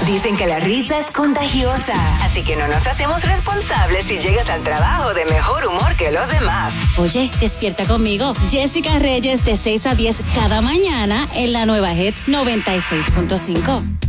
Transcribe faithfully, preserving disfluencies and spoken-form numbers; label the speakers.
Speaker 1: Dicen que la risa es contagiosa, así que no nos hacemos responsables si llegas al trabajo de mejor humor que los demás.
Speaker 2: Oye, despierta conmigo. Jessica Reyes de seis a diez cada mañana en la nueva Hits noventa y seis punto cinco.